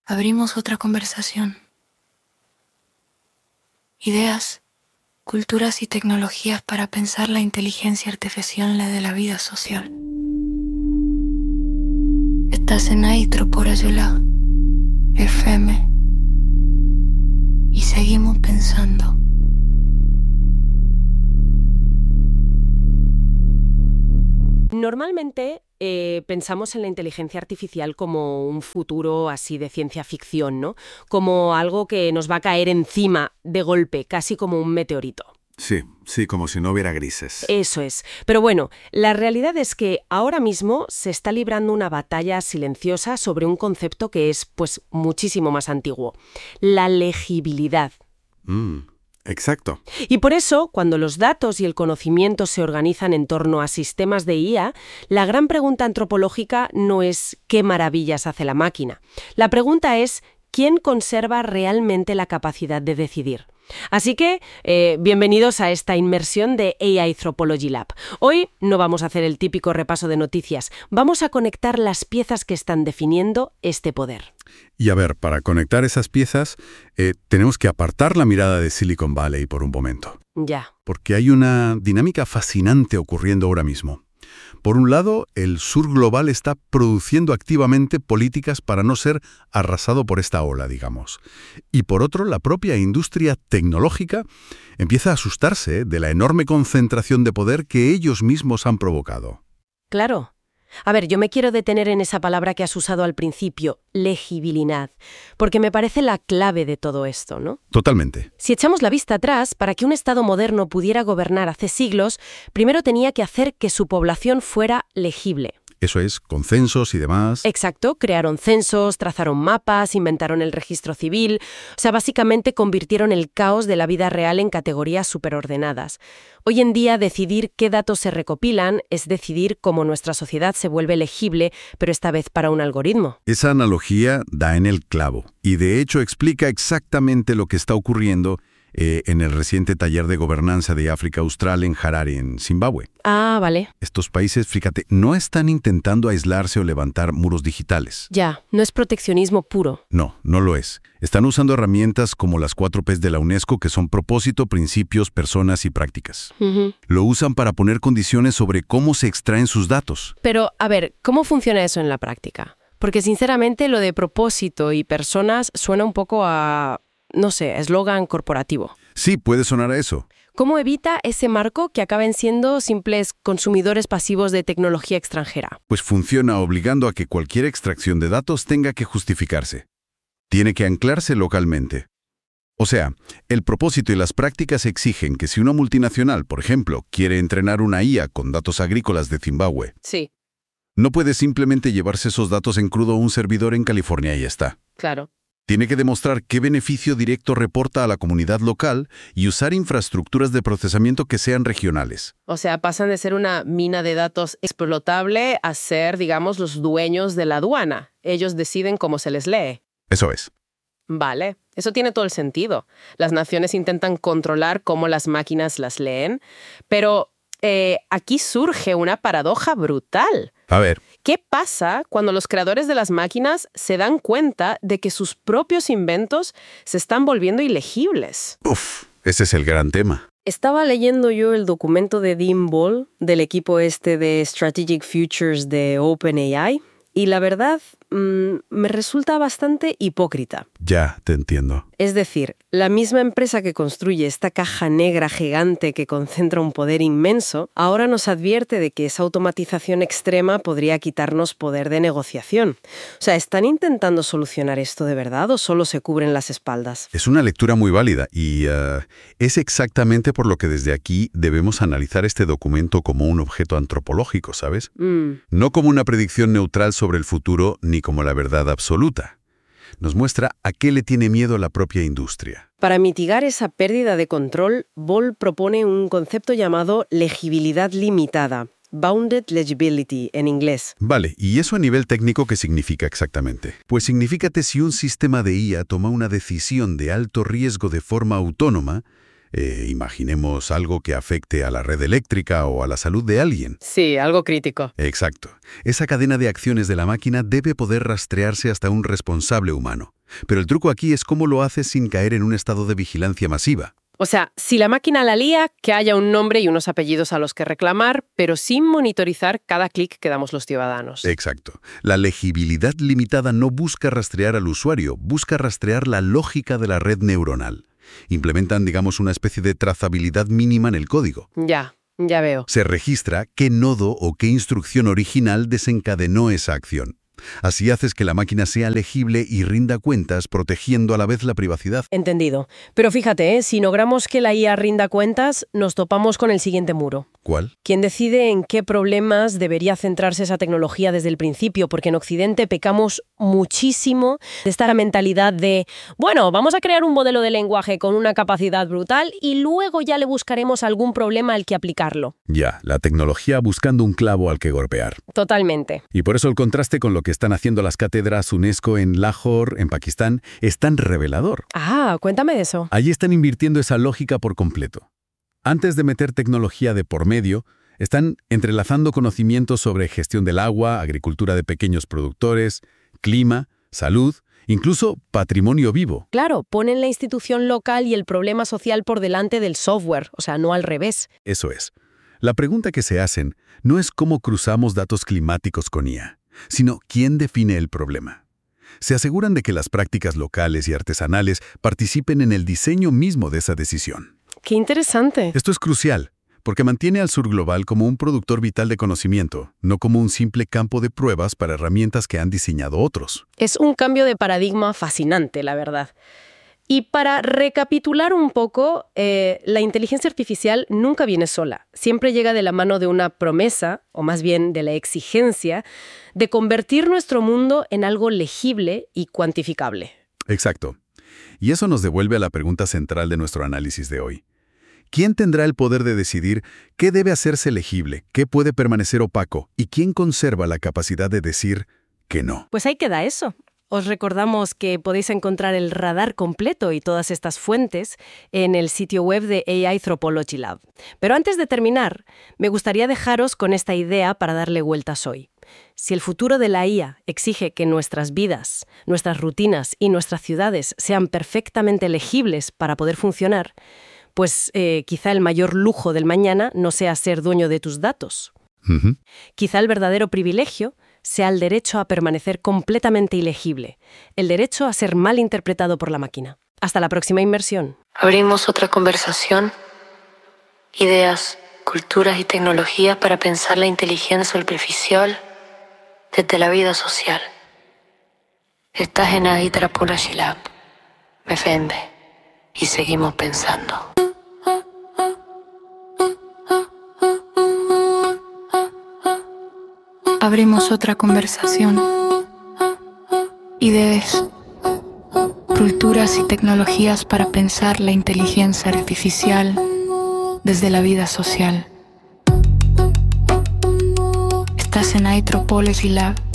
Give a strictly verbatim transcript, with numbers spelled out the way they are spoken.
abrimos otra conversación. Ideas, culturas y tecnologías para pensar la inteligencia artificial en la de la vida social. Estás en Aitro por Ayula, F M, y seguimos pensando. Normalmente eh, pensamos en la inteligencia artificial como un futuro así de ciencia ficción, ¿no? Como algo que nos va a caer encima de golpe, casi como un meteorito. Sí, sí, como si no hubiera grises. Eso es. Pero bueno, la realidad es que ahora mismo se está librando una batalla silenciosa sobre un concepto que es, pues, muchísimo más antiguo. La legibilidad. Mm, exacto. Y por eso, cuando los datos y el conocimiento se organizan en torno a sistemas de I A, la gran pregunta antropológica no es ¿qué maravillas hace la máquina? La pregunta es ¿quién conserva realmente la capacidad de decidir? Así que, eh, bienvenidos a esta inmersión de A I Anthropology Lab. Hoy no vamos a hacer el típico repaso de noticias, vamos a conectar las piezas que están definiendo este poder. Y a ver, para conectar esas piezas, eh, tenemos que apartar la mirada de Silicon Valley por un momento. Ya. Porque hay una dinámica fascinante ocurriendo ahora mismo. Por un lado, el sur global está produciendo activamente políticas para no ser arrasado por esta ola, digamos. Y por otro, la propia industria tecnológica empieza a asustarse de la enorme concentración de poder que ellos mismos han provocado. Claro. A ver, yo me quiero detener en esa palabra que has usado al principio, legibilidad, porque me parece la clave de todo esto, ¿no? Totalmente. Si echamos la vista atrás, para que un Estado moderno pudiera gobernar hace siglos, primero tenía que hacer que su población fuera legible. Eso es, con censos y demás. Exacto, crearon censos, trazaron mapas, inventaron el registro civil, o sea, básicamente convirtieron el caos de la vida real en categorías superordenadas. Hoy en día, decidir qué datos se recopilan es decidir cómo nuestra sociedad se vuelve legible, pero esta vez para un algoritmo. Esa analogía da en el clavo, y de hecho explica exactamente lo que está ocurriendo Eh, en el reciente taller de gobernanza de África Austral en Harare, en Zimbabue. Ah, vale. Estos países, fíjate, no están intentando aislarse o levantar muros digitales. Ya, no es proteccionismo puro. No, no lo es. Están usando herramientas como las cuatro P's de la UNESCO, que son propósito, principios, personas y prácticas. Uh-huh. Lo usan para poner condiciones sobre cómo se extraen sus datos. Pero, a ver, ¿cómo funciona eso en la práctica? Porque, sinceramente, lo de propósito y personas suena un poco a... no sé, eslogan corporativo. Sí, puede sonar a eso. ¿Cómo evita ese marco que acaben siendo simples consumidores pasivos de tecnología extranjera? Pues funciona obligando a que cualquier extracción de datos tenga que justificarse. Tiene que anclarse localmente. O sea, el propósito y las prácticas exigen que si una multinacional, por ejemplo, quiere entrenar una I A con datos agrícolas de Zimbabue, sí, no puede simplemente llevarse esos datos en crudo a un servidor en California y ya está. claro. Tiene que demostrar qué beneficio directo reporta a la comunidad local y usar infraestructuras de procesamiento que sean regionales. O sea, pasan de ser una mina de datos explotable a ser, digamos, los dueños de la aduana. Ellos deciden cómo se les lee. Eso es. Vale, eso tiene todo el sentido. Las naciones intentan controlar cómo las máquinas las leen, pero eh, aquí surge una paradoja brutal. A ver. ¿Qué pasa cuando los creadores de las máquinas se dan cuenta de que sus propios inventos se están volviendo ilegibles? Uf, ese es el gran tema. Estaba leyendo yo el documento de Dean Ball, del equipo este de Strategic Futures de OpenAI, y la verdad mmm, me resulta bastante hipócrita. Ya, te entiendo. Es decir, la misma empresa que construye esta caja negra gigante que concentra un poder inmenso, ahora nos advierte de que esa automatización extrema podría quitarnos poder de negociación. O sea, ¿están intentando solucionar esto de verdad o solo se cubren las espaldas? Es una lectura muy válida y uh, es exactamente por lo que desde aquí debemos analizar este documento como un objeto antropológico, ¿sabes? Mm. No como una predicción neutral sobre el futuro ni como la verdad absoluta. Nos muestra a qué le tiene miedo la propia industria. Para mitigar esa pérdida de control, Ball propone un concepto llamado legibilidad limitada, bounded legibility en inglés. Vale, ¿y eso a nivel técnico qué significa exactamente? Pues significa que si un sistema de I A toma una decisión de alto riesgo de forma autónoma, eh, imaginemos algo que afecte a la red eléctrica o a la salud de alguien. Sí, algo crítico. Exacto. Esa cadena de acciones de la máquina debe poder rastrearse hasta un responsable humano. Pero el truco aquí es cómo lo haces sin caer en un estado de vigilancia masiva. O sea, si la máquina la lía, que haya un nombre y unos apellidos a los que reclamar, pero sin monitorizar cada clic que damos los ciudadanos. Exacto. La legibilidad limitada no busca rastrear al usuario, busca rastrear la lógica de la red neuronal. Implementan, digamos, una especie de trazabilidad mínima en el código. Ya, ya veo. Se registra qué nodo o qué instrucción original desencadenó esa acción. Así haces que la máquina sea legible y rinda cuentas, protegiendo a la vez la privacidad. Entendido. Pero fíjate, ¿eh? Si logramos que la I A rinda cuentas, nos topamos con el siguiente muro. ¿Cuál? ¿Quién decide en qué problemas debería centrarse esa tecnología desde el principio? Porque en Occidente pecamos muchísimo de esta mentalidad de, bueno, vamos a crear un modelo de lenguaje con una capacidad brutal y luego ya le buscaremos algún problema al que aplicarlo. Ya, la tecnología buscando un clavo al que golpear. Totalmente. Y por eso el contraste con lo que están haciendo las cátedras UNESCO en Lahore, en Pakistán, es tan revelador. Ah, cuéntame de eso. Allí están invirtiendo esa lógica por completo. Antes de meter tecnología de por medio, están entrelazando conocimientos sobre gestión del agua, agricultura de pequeños productores, clima, salud, incluso patrimonio vivo. Claro, ponen la institución local y el problema social por delante del software, o sea, no al revés. Eso es. La pregunta que se hacen no es cómo cruzamos datos climáticos con I A, sino quién define el problema. Se aseguran de que las prácticas locales y artesanales participen en el diseño mismo de esa decisión. ¡Qué interesante! Esto es crucial, porque mantiene al sur global como un productor vital de conocimiento, no como un simple campo de pruebas para herramientas que han diseñado otros. Es un cambio de paradigma fascinante, la verdad. Y para recapitular un poco, eh, la inteligencia artificial nunca viene sola. Siempre llega de la mano de una promesa, o más bien de la exigencia, de convertir nuestro mundo en algo legible y cuantificable. Exacto. Y eso nos devuelve a la pregunta central de nuestro análisis de hoy. ¿Quién tendrá el poder de decidir qué debe hacerse legible, qué puede permanecer opaco y quién conserva la capacidad de decir que no? Pues ahí queda eso. Os recordamos que podéis encontrar el radar completo y todas estas fuentes en el sitio web de A I Anthropology Lab. Pero antes de terminar, me gustaría dejaros con esta idea para darle vueltas hoy. Si el futuro de la I A exige que nuestras vidas, nuestras rutinas y nuestras ciudades sean perfectamente legibles para poder funcionar, pues eh, quizá el mayor lujo del mañana no sea ser dueño de tus datos. Uh-huh. Quizá el verdadero privilegio sea el derecho a permanecer completamente ilegible, el derecho a ser mal interpretado por la máquina. Hasta la próxima inmersión. Abrimos otra conversación, ideas, culturas y tecnologías para pensar la inteligencia artificial desde la vida social. Estás en A I Anthropology Lab, me ofende, y seguimos pensando. Abrimos otra conversación, ideas, culturas y tecnologías para pensar la inteligencia artificial desde la vida social. Estás en A I Anthropology Lab.